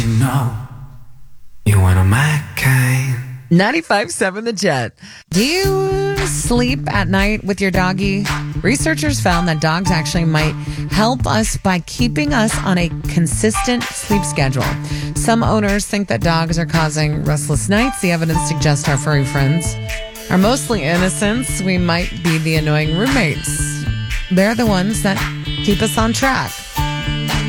You know, you one of my kind. 95.7 The Jet. Do you sleep at night with your doggy? Researchers found that dogs actually might help us by keeping us on a consistent sleep schedule. Some owners think that dogs are causing restless nights. The evidence suggests our furry friends are mostly innocents. We might be the annoying roommates. They're the ones that keep us on track.